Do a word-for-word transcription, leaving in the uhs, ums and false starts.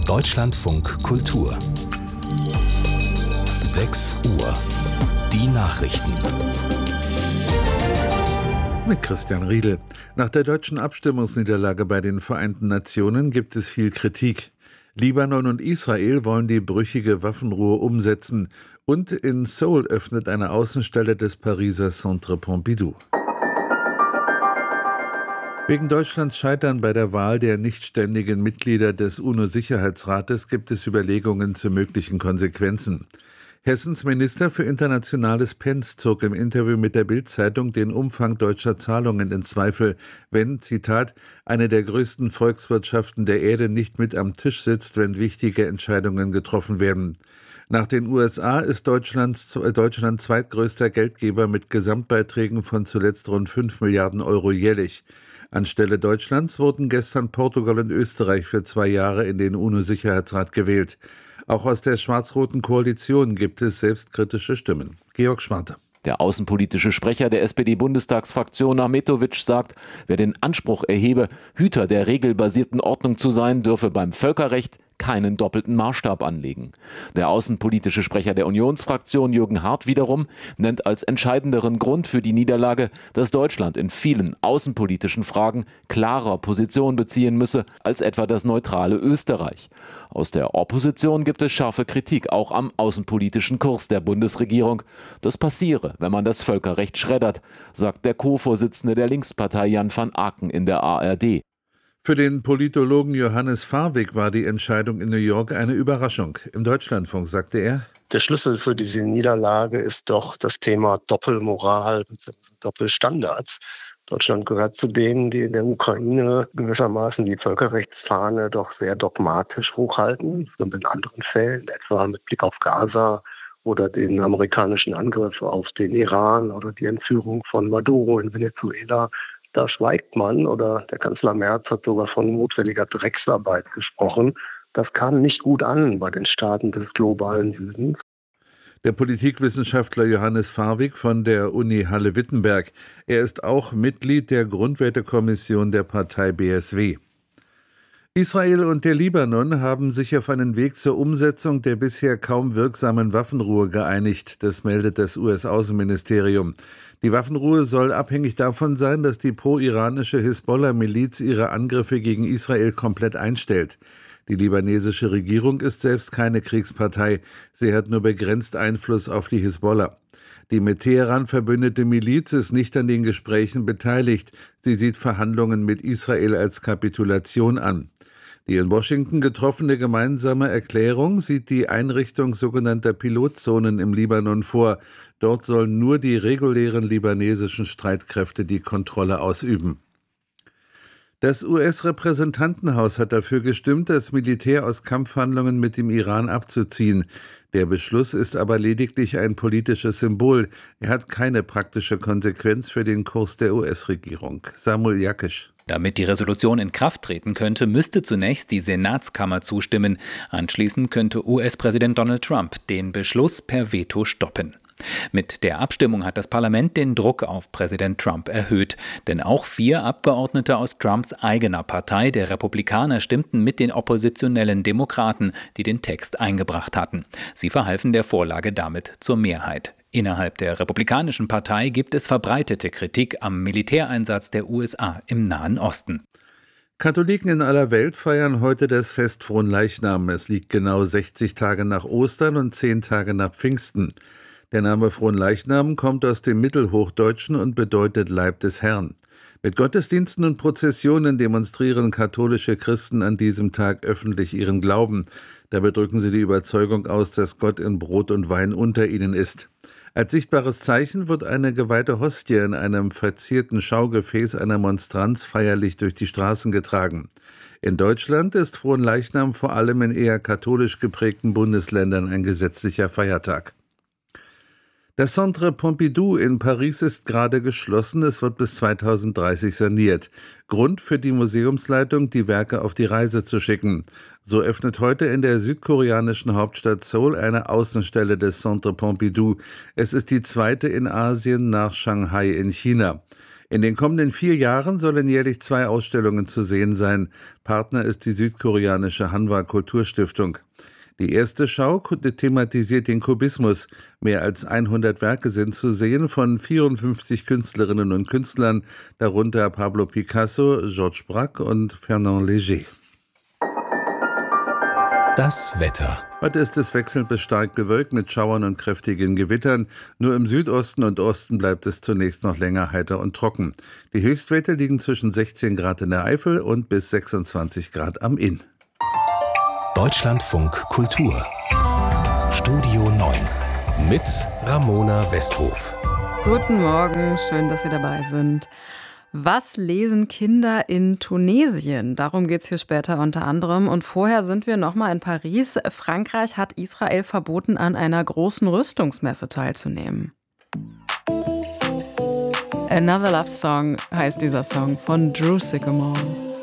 Deutschlandfunk Kultur. sechs Uhr. Die Nachrichten. Mit Christian Riedel. Nach der deutschen Abstimmungsniederlage bei den Vereinten Nationen gibt es viel Kritik. Libanon und Israel wollen die brüchige Waffenruhe umsetzen. Und in Seoul öffnet eine Außenstelle des Pariser Centre Pompidou. Wegen Deutschlands Scheitern bei der Wahl der nichtständigen Mitglieder des UNO-Sicherheitsrates gibt es Überlegungen zu möglichen Konsequenzen. Hessens Minister für Internationales Pentz zog im Interview mit der Bild-Zeitung den Umfang deutscher Zahlungen in Zweifel, wenn, Zitat, eine der größten Volkswirtschaften der Erde nicht mit am Tisch sitzt, wenn wichtige Entscheidungen getroffen werden. Nach den U S A ist Deutschlands, Deutschland zweitgrößter Geldgeber mit Gesamtbeiträgen von zuletzt rund fünf Milliarden Euro jährlich. Anstelle Deutschlands wurden gestern Portugal und Österreich für zwei Jahre in den UNO-Sicherheitsrat gewählt. Auch aus der schwarz-roten Koalition gibt es selbstkritische Stimmen. Georg Schwarte. Der außenpolitische Sprecher der S P D-Bundestagsfraktion Ahmetovic sagt, wer den Anspruch erhebe, Hüter der regelbasierten Ordnung zu sein, dürfe beim Völkerrecht keinen doppelten Maßstab anlegen. Der außenpolitische Sprecher der Unionsfraktion Jürgen Hart wiederum nennt als entscheidenderen Grund für die Niederlage, dass Deutschland in vielen außenpolitischen Fragen klarer Position beziehen müsse als etwa das neutrale Österreich. Aus der Opposition gibt es scharfe Kritik auch am außenpolitischen Kurs der Bundesregierung. Das passiere, wenn man das Völkerrecht schreddert, sagt der Co-Vorsitzende der Linkspartei Jan van Aken in der A R D. Für den Politologen Johannes Farwig war die Entscheidung in New York eine Überraschung. Im Deutschlandfunk sagte er: Der Schlüssel für diese Niederlage ist doch das Thema Doppelmoral, Doppelstandards. Deutschland gehört zu denen, die in der Ukraine gewissermaßen die Völkerrechtsfahne doch sehr dogmatisch hochhalten. Und in anderen Fällen, etwa mit Blick auf Gaza oder den amerikanischen Angriff auf den Iran oder die Entführung von Maduro in Venezuela, da schweigt man, oder der Kanzler Merz hat sogar von notwendiger Drecksarbeit gesprochen. Das kam nicht gut an bei den Staaten des globalen Südens. Der Politikwissenschaftler Johannes Farwig von der Uni Halle-Wittenberg. Er ist auch Mitglied der Grundwertekommission der Partei B S W. Israel und der Libanon haben sich auf einen Weg zur Umsetzung der bisher kaum wirksamen Waffenruhe geeinigt, das meldet das U S-Außenministerium. Die Waffenruhe soll abhängig davon sein, dass die pro-iranische Hisbollah-Miliz ihre Angriffe gegen Israel komplett einstellt. Die libanesische Regierung ist selbst keine Kriegspartei, sie hat nur begrenzt Einfluss auf die Hisbollah. Die mit Teheran verbündete Miliz ist nicht an den Gesprächen beteiligt, sie sieht Verhandlungen mit Israel als Kapitulation an. Die in Washington getroffene gemeinsame Erklärung sieht die Einrichtung sogenannter Pilotzonen im Libanon vor. Dort sollen nur die regulären libanesischen Streitkräfte die Kontrolle ausüben. Das U S-Repräsentantenhaus hat dafür gestimmt, das Militär aus Kampfhandlungen mit dem Iran abzuziehen. Der Beschluss ist aber lediglich ein politisches Symbol. Er hat keine praktische Konsequenz für den Kurs der U S-Regierung. Samuel Jakisch. Damit die Resolution in Kraft treten könnte, müsste zunächst die Senatskammer zustimmen. Anschließend könnte U S-Präsident Donald Trump den Beschluss per Veto stoppen. Mit der Abstimmung hat das Parlament den Druck auf Präsident Trump erhöht. Denn auch vier Abgeordnete aus Trumps eigener Partei, der Republikaner, stimmten mit den oppositionellen Demokraten, die den Text eingebracht hatten. Sie verhalfen der Vorlage damit zur Mehrheit. Innerhalb der Republikanischen Partei gibt es verbreitete Kritik am Militäreinsatz der U S A im Nahen Osten. Katholiken in aller Welt feiern heute das Fest Fronleichnam. Es liegt genau sechzig Tage nach Ostern und zehn Tage nach Pfingsten. Der Name Fronleichnam kommt aus dem Mittelhochdeutschen und bedeutet Leib des Herrn. Mit Gottesdiensten und Prozessionen demonstrieren katholische Christen an diesem Tag öffentlich ihren Glauben. Dabei drücken sie die Überzeugung aus, dass Gott in Brot und Wein unter ihnen ist. Als sichtbares Zeichen wird eine geweihte Hostie in einem verzierten Schaugefäß einer Monstranz feierlich durch die Straßen getragen. In Deutschland ist Fronleichnam vor allem in eher katholisch geprägten Bundesländern ein gesetzlicher Feiertag. Das Centre Pompidou in Paris ist gerade geschlossen, es wird bis zweitausenddreißig saniert. Grund für die Museumsleitung, die Werke auf die Reise zu schicken. So öffnet heute in der südkoreanischen Hauptstadt Seoul eine Außenstelle des Centre Pompidou. Es ist die zweite in Asien nach Shanghai in China. In den kommenden vier Jahren sollen jährlich zwei Ausstellungen zu sehen sein. Partner ist die südkoreanische Hanwha Kulturstiftung. Die erste Schau thematisiert den Kubismus. Mehr als hundert Werke sind zu sehen von vierundfünfzig Künstlerinnen und Künstlern, darunter Pablo Picasso, Georges Braque und Fernand Léger. Das Wetter. Heute ist es wechselnd bis stark bewölkt mit Schauern und kräftigen Gewittern. Nur im Südosten und Osten bleibt es zunächst noch länger heiter und trocken. Die Höchstwerte liegen zwischen sechzehn Grad in der Eifel und bis sechsundzwanzig Grad am Inn. Deutschlandfunk Kultur. Studio neun mit Ramona Westhof. Guten Morgen, schön, dass Sie dabei sind. Was lesen Kinder in Tunesien? Darum geht es hier später unter anderem. Und vorher sind wir nochmal in Paris. Frankreich hat Israel verboten, an einer großen Rüstungsmesse teilzunehmen. Another Love Song heißt dieser Song von Drew Sycamore.